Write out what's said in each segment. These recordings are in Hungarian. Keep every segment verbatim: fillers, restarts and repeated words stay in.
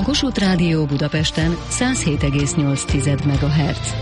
Kossuth Rádió Budapesten száz hét egész nyolc megahertz.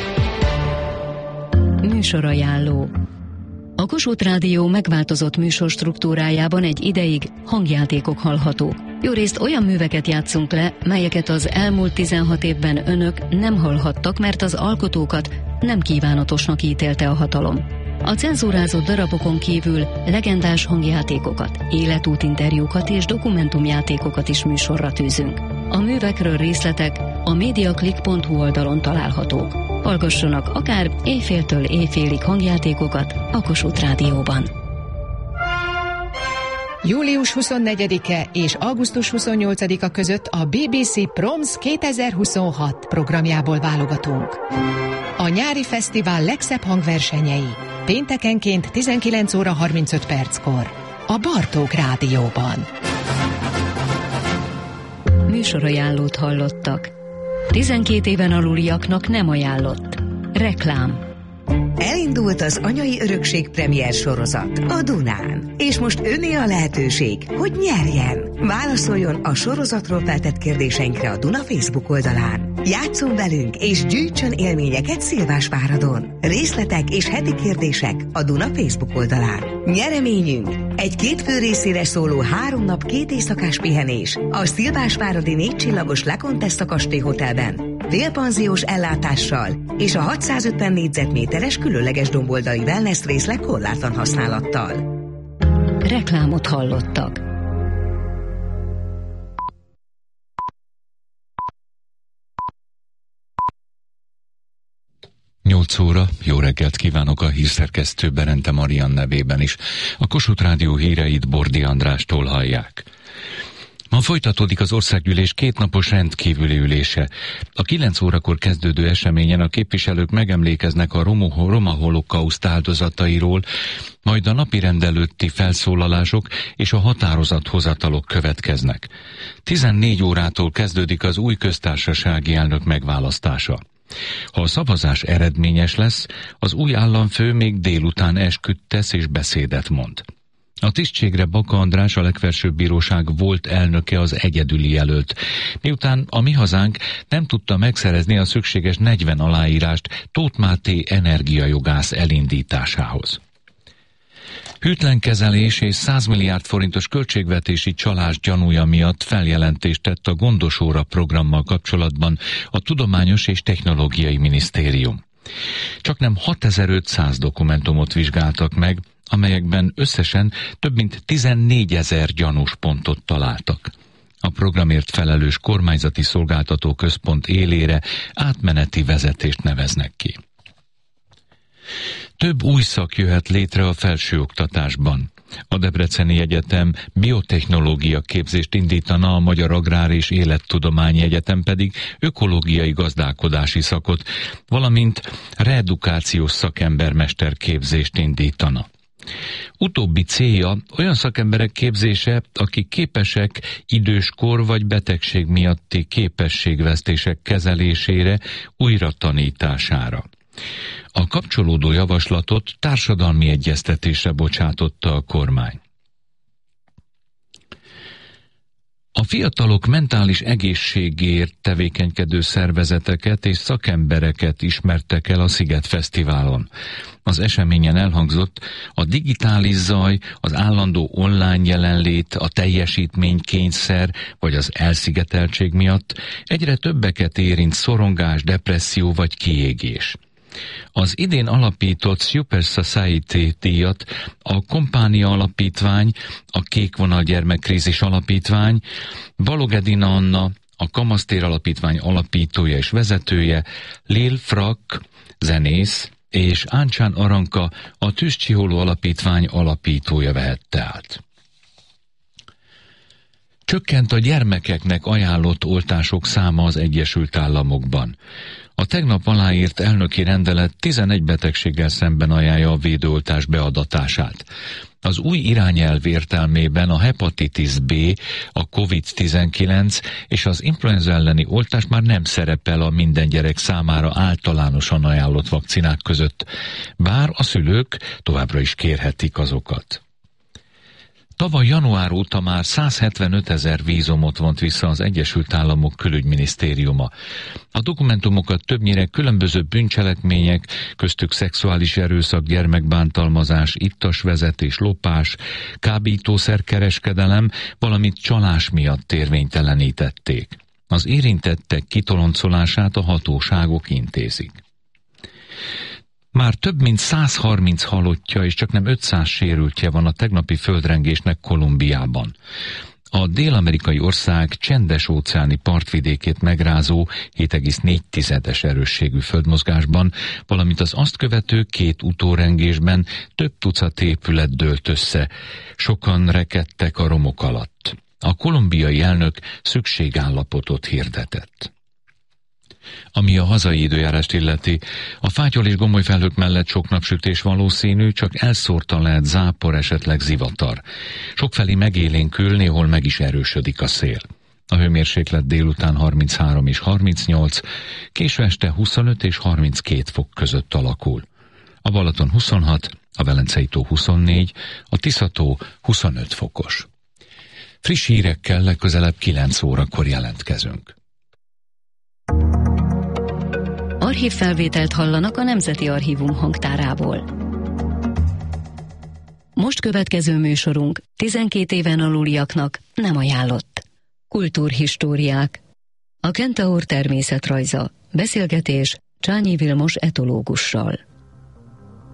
Műsorajánló. A Kossuth Rádió megváltozott műsor struktúrájában egy ideig hangjátékok hallhatók. Jórészt olyan műveket játszunk le, melyeket az elmúlt tizenhat évben önök nem hallhattak, mert az alkotókat nem kívánatosnak ítélte a hatalom. A cenzúrázott darabokon kívül legendás hangjátékokat, életútinterjúkat és dokumentumjátékokat is műsorra tűzünk. A művekről részletek a mediaclick pont hu oldalon találhatók. Hallgassanak akár éjféltől éjfélig hangjátékokat a Kossuth Rádióban. július huszonnegyedike és augusztus huszonnyolcadika között a bé bé cé Proms kétezer-huszonhat programjából válogatunk. A nyári fesztivál legszebb hangversenyei péntekenként tizenkilenc óra harmincöt perckor a Bartók Rádióban. Műsorajánlót hallottak. tizenkét éven aluliaknak nem ajánlott. Reklám. Elindult az Anyai Örökség premier sorozat a Dunán. És most öné a lehetőség, hogy nyerjen. Válaszoljon a sorozatról feltett kérdéseinkre a Duna Facebook oldalán. Játsszon velünk és gyűjtsön élményeket Szilvásváradon. Részletek és heti kérdések a Duna Facebook oldalán. Nyereményünk egy két fő részére szóló három nap két éjszakás pihenés a Szilvásváradi négy csillagos La Contessa kastély hotelben, félpanziós ellátással és a hatszázötven négyzetméteres különleges domboldali wellness részleg korlátlan használattal. Reklámot hallottak. nyolc óra, jó reggelt kívánok a hírszerkesztő Berente Marian nevében is. A Kossuth Rádió híreit Bordi Andrástól hallják. Ma folytatódik az országgyűlés kétnapos rendkívüli ülése. A kilenc órakor kezdődő eseményen a képviselők megemlékeznek a roma holokauszt áldozatairól, majd a napirend előtti felszólalások és a határozathozatalok következnek. tizennégy órától kezdődik az új köztársasági elnök megválasztása. Ha a szavazás eredményes lesz, az új államfő még délután esküt tesz és beszédet mond. A tisztségre Baka András, a legfelsőbb bíróság volt elnöke, az egyedüli jelölt, miután a Mi Hazánk nem tudta megszerezni a szükséges negyven aláírást Tóth Máté energiajogász elindításához. Hűtlen kezelés és száz milliárd forintos költségvetési csalás gyanúja miatt feljelentést tett a Gondosóra programmal kapcsolatban a Tudományos és Technológiai Minisztérium. Csaknem hatezer-ötszáz dokumentumot vizsgáltak meg, amelyekben összesen több mint tizennégyezer gyanús pontot találtak. A programért felelős kormányzati szolgáltató központ élére átmeneti vezetést neveznek ki. Több új szak jöhet létre a felsőoktatásban. A Debreceni Egyetem biotechnológia képzést indítana, a Magyar Agrár és Élettudományi Egyetem pedig ökológiai gazdálkodási szakot, valamint reedukációs szakembermester képzést indítana. Utóbbi célja olyan szakemberek képzése, akik képesek időskor vagy betegség miatti képességvesztések kezelésére, újra tanítására. A kapcsolódó javaslatot társadalmi egyeztetésre bocsátotta a kormány. A fiatalok mentális egészségért tevékenykedő szervezeteket és szakembereket ismertek el a Sziget Fesztiválon. Az eseményen elhangzott, a digitális zaj, az állandó online jelenlét, a teljesítménykényszer vagy az elszigeteltség miatt egyre többeket érint szorongás, depresszió vagy kiégés. Az idén alapított Super Society díjat a Kompánia Alapítvány, a Kékvonal Gyermekkrízis Alapítvány, Balog Edina Anna, a Kamasztér Alapítvány alapítója és vezetője, Lil Frak, zenész, és Áncsán Aranka, a Tűzcsiholó Alapítvány alapítója vehette át. Csökkent a gyermekeknek ajánlott oltások száma az Egyesült Államokban. A tegnap aláírt elnöki rendelet tizenegy betegséggel szemben ajánlja a védőoltás beadatását. Az új irányelv értelmében a hepatitis B, a kovid tizenkilenc és az influenza elleni oltás már nem szerepel a minden gyerek számára általánosan ajánlott vakcinák között, bár a szülők továbbra is kérhetik azokat. Tavaly január óta már százhetvenöt ezer vízumot vont vissza az Egyesült Államok külügyminisztériuma. A dokumentumokat többnyire különböző bűncselekmények, köztük szexuális erőszak, gyermekbántalmazás, ittasvezetés, lopás, kábítószerkereskedelem, valamint csalás miatt érvénytelenítették. Az érintettek kitoloncolását a hatóságok intézik. Már több mint száz harminc halottja és csaknem ötszáz sérültje van a tegnapi földrengésnek Kolumbiában. A dél-amerikai ország csendes-óceáni partvidékét megrázó hét egész négy tizedes erősségű földmozgásban, valamint az azt követő két utórengésben több tucat épület dőlt össze, sokan rekedtek a romok alatt. A kolumbiai elnök szükségállapotot hirdetett. Ami a hazai időjárást illeti, a fátyol és gomoly felhők mellett sok napsütés valószínű, csak elszórtan lehet zápor, esetleg zivatar. Sokfelé megélénkül, néhol meg is erősödik a szél. A hőmérséklet délután harminchárom és harmincnyolc, késő este huszonöt és harminckét fok között alakul. A Balaton huszonhat, a Velencei tó huszonnégy, a Tisza-tó huszonöt fokos. Friss hírekkel legközelebb kilenc órakor jelentkezünk. Archívfelvételt hallanak a Nemzeti Archívum hangtárából. Most következő műsorunk tizenkét éven aluliaknak nem ajánlott. Kultúrhistóriák. A Kentaur természetrajza. Beszélgetés Csányi Vilmos etológussal.